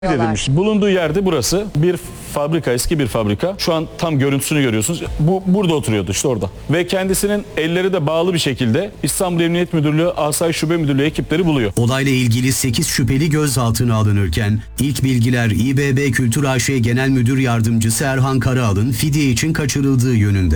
edilmiş. Bulunduğu yerde burası bir fabrika, eski bir fabrika. Şu an tam görüntüsünü görüyorsunuz. Bu burada oturuyordu, işte orada. Ve kendisinin elleri de bağlı bir şekilde İstanbul Emniyet Müdürlüğü, Asayiş Şube Müdürlüğü ekipleri buluyor. Olayla ilgili 8 şüpheli gözaltına alınırken ilk bilgiler İBB Kültür AŞ Genel Müdür Yardımcısı Erhan Karaal'ın fidye için kaçırıldığı yönünde.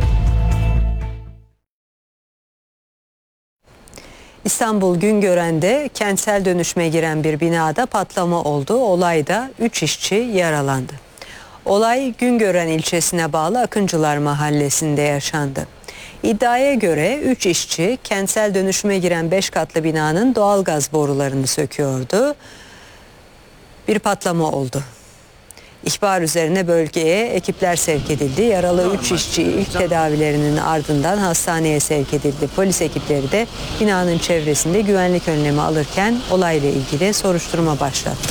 İstanbul Güngören'de kentsel dönüşüme giren bir binada patlama oldu. Olayda 3 işçi yaralandı. Olay Güngören ilçesine bağlı Akıncılar Mahallesi'nde yaşandı. İddiaya göre 3 işçi kentsel dönüşüme giren 5 katlı binanın doğalgaz borularını söküyordu. Bir patlama oldu. İhbar üzerine bölgeye ekipler sevk edildi. Yaralı 3 işçi ilk tedavilerinin ardından hastaneye sevk edildi. Polis ekipleri de binanın çevresinde güvenlik önlemi alırken olayla ilgili soruşturma başlattı.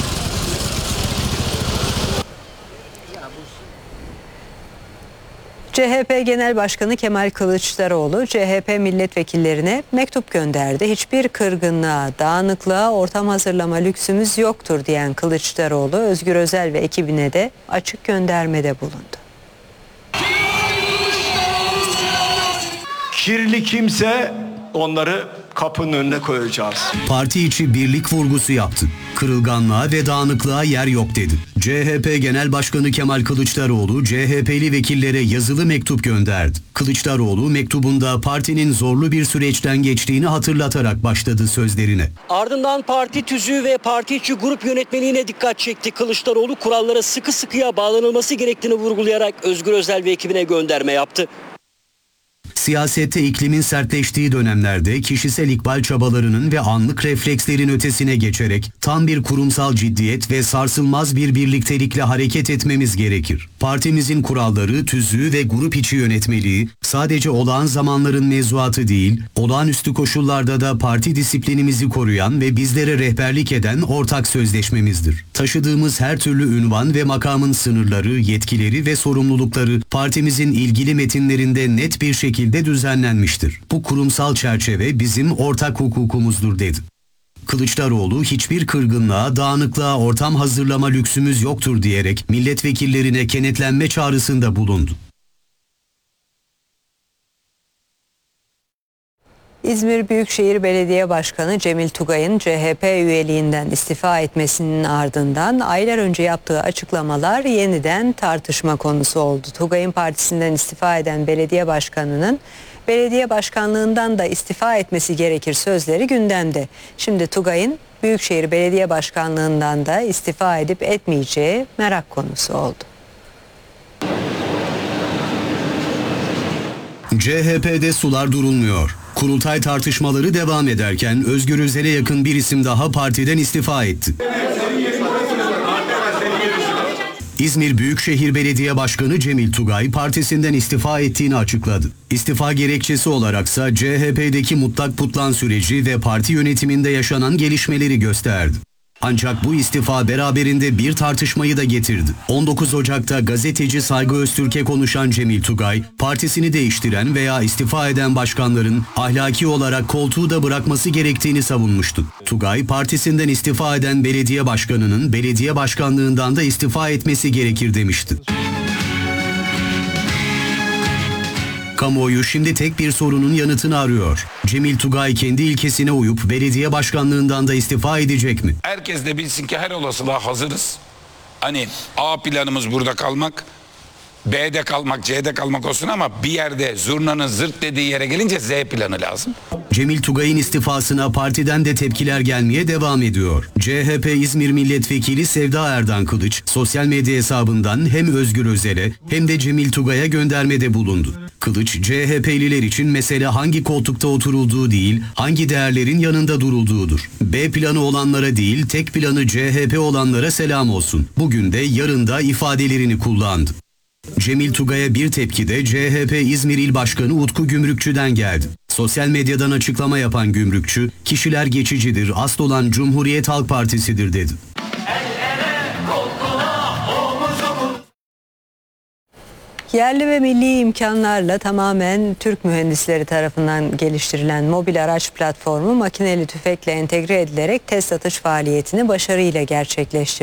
CHP Genel Başkanı Kemal Kılıçdaroğlu CHP milletvekillerine mektup gönderdi. Hiçbir kırgınlığa, dağınıklığa ortam hazırlama lüksümüz yoktur diyen Kılıçdaroğlu, Özgür Özel ve ekibine de açık göndermede bulundu. Kirli kimse onları kapının önüne koyacağız. Parti içi birlik vurgusu yaptı. Kırılganlığa ve dağınıklığa yer yok dedi. CHP Genel Başkanı Kemal Kılıçdaroğlu CHP'li vekillere yazılı mektup gönderdi. Kılıçdaroğlu mektubunda partinin zorlu bir süreçten geçtiğini hatırlatarak başladı sözlerine. Ardından parti tüzüğü ve parti içi grup yönetmeliğine dikkat çekti. Kılıçdaroğlu kurallara sıkı sıkıya bağlanılması gerektiğini vurgulayarak Özgür Özel ve ekibine gönderme yaptı. Siyasette iklimin sertleştiği dönemlerde kişisel ikbal çabalarının ve anlık reflekslerin ötesine geçerek tam bir kurumsal ciddiyet ve sarsılmaz bir birliktelikle hareket etmemiz gerekir. Partimizin kuralları, tüzüğü ve grup içi yönetmeliği sadece olağan zamanların mevzuatı değil, olağanüstü koşullarda da parti disiplinimizi koruyan ve bizlere rehberlik eden ortak sözleşmemizdir. Taşıdığımız her türlü ünvan ve makamın sınırları, yetkileri ve sorumlulukları partimizin ilgili metinlerinde net bir şekilde düzenlenmiştir. Bu kurumsal çerçeve bizim ortak hukukumuzdur dedi. Kılıçdaroğlu hiçbir kırgınlığa, dağınıklığa ortam hazırlama lüksümüz yoktur diyerek milletvekillerine kenetlenme çağrısında bulundu. İzmir Büyükşehir Belediye Başkanı Cemil Tugay'ın CHP üyeliğinden istifa etmesinin ardından aylar önce yaptığı açıklamalar yeniden tartışma konusu oldu. Tugay'ın partisinden istifa eden belediye başkanının belediye başkanlığından da istifa etmesi gerekir sözleri gündemde. Şimdi Tugay'ın Büyükşehir Belediye Başkanlığından da istifa edip etmeyeceği merak konusu oldu. CHP'de sular durulmuyor. Kurultay tartışmaları devam ederken Özgür Özel'e yakın bir isim daha partiden istifa etti. İzmir Büyükşehir Belediye Başkanı Cemil Tugay partisinden istifa ettiğini açıkladı. İstifa gerekçesi olaraksa CHP'deki mutlak putlan süreci ve parti yönetiminde yaşanan gelişmeleri gösterdi. Ancak bu istifa beraberinde bir tartışmayı da getirdi. 19 Ocak'ta gazeteci Saygı Öztürk'e konuşan Cemil Tugay, partisini değiştiren veya istifa eden başkanların ahlaki olarak koltuğu da bırakması gerektiğini savunmuştu. Tugay, partisinden istifa eden belediye başkanının belediye başkanlığından da istifa etmesi gerekir demişti. Kamuoyu şimdi tek bir sorunun yanıtını arıyor. Cemil Tugay kendi ilkesine uyup belediye başkanlığından da istifa edecek mi? Herkes de bilsin ki her olasılığa hazırız. Hani A planımız burada kalmak, B'de kalmak, C'de kalmak olsun ama bir yerde zurnanın zırt dediği yere gelince Z planı lazım. Cemil Tugay'ın istifasına partiden de tepkiler gelmeye devam ediyor. CHP İzmir Milletvekili Sevda Erdan Kılıç sosyal medya hesabından hem Özgür Özel'e hem de Cemil Tugay'a göndermede bulundu. Kılıç, CHP'liler için mesele hangi koltukta oturulduğu değil, hangi değerlerin yanında durulduğudur. B planı olanlara değil, tek planı CHP olanlara selam olsun. Bugün de yarın da ifadelerini kullandı. Cemil Tugay'a bir tepki de CHP İzmir İl Başkanı Utku Gümrükçü'den geldi. Sosyal medyadan açıklama yapan Gümrükçü, kişiler geçicidir, asıl olan Cumhuriyet Halk Partisi'dir dedi. Yerli ve milli imkanlarla tamamen Türk mühendisleri tarafından geliştirilen mobil araç platformu makineli tüfekle entegre edilerek test atış faaliyetini başarıyla gerçekleştirdi.